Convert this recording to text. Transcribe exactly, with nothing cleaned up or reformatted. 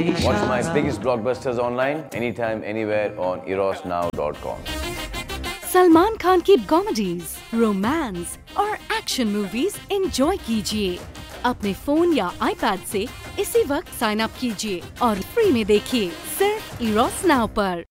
Watch my biggest blockbusters online anytime, anywhere on eros now dot com. Salman Khan की comedies, romance और action movies enjoy कीजिए अपने phone या iPad से इसी वक्त साइन अप कीजिए और फ्री में देखिए सिर्फ इरोस नाउ पर।